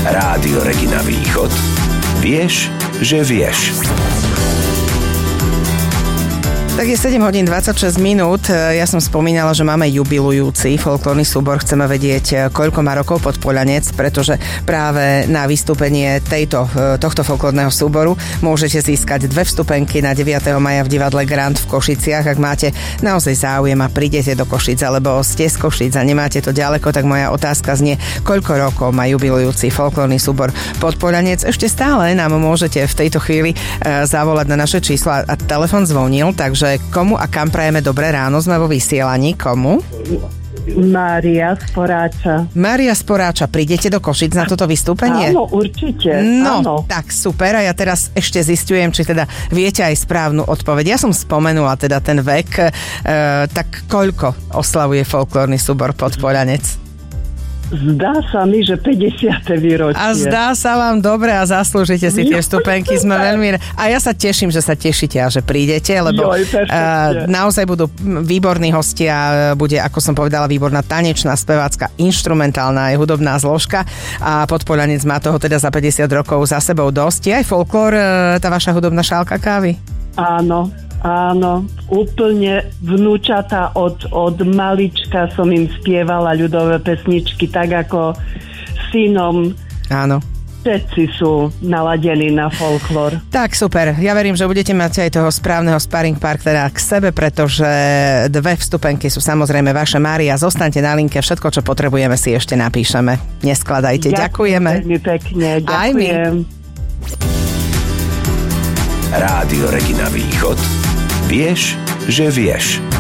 Rádio Regina Východ. Vieš, že vieš. Tak je 7 hodín 26 minút. Ja som spomínala, že máme jubilujúci folklórny súbor. Chceme vedieť, koľko má rokov Podpoľanec, pretože práve na vystúpenie tohto folklórneho súboru môžete získať 2 vstupenky na 9. maja v divadle Grand v Košiciach. Ak máte naozaj záujem a prídete do Košic, alebo ste z Košic a nemáte to ďaleko, tak moja otázka znie, koľko rokov má jubilujúci folklórny súbor Podpoľanec. Ešte stále nám môžete v tejto chvíli zavolať na naše číslo a telefon zvonil, takže komu a kam prajeme dobré ráno, sme vo vysielaní. Komu? Mária Sporáča. Mária Sporáča, prídete do Košic na toto vystúpenie? Áno, určite. No, áno. Tak super. A ja teraz ešte zistujem, či teda viete aj správnu odpoveď. Ja som spomenula teda ten vek. Tak koľko oslavuje folklórny súbor Podpoľanec? Zdá sa mi, že 50. výročie. A zdá sa vám dobre a zaslúžite si tie vstupenky. Sme veľmi... A ja sa teším, že sa tešíte a že prídete, lebo naozaj budú výborní hostia. Bude, ako som povedala, výborná tanečná, spevácka, inštrumentálna aj hudobná zložka. A Podpoľanec má toho teda za 50 rokov za sebou dosť. Je aj folklór, tá vaša hudobná šálka kávy? Áno, úplne vnúčata od malička som im spievala ľudové pesničky, tak ako synom. Áno. Všetci sú naladení na folklór. Tak super, ja verím, že budete mať aj toho správneho sparring partnera k sebe, pretože 2 vstupenky sú samozrejme vaše. Mária, zostaňte na linke, všetko, čo potrebujeme, si ešte napíšeme. Neskladajte, ďakujeme. Veľmi pekne, ďakujem. Aj my. Rádio Regina Východ. Vieš, že vieš.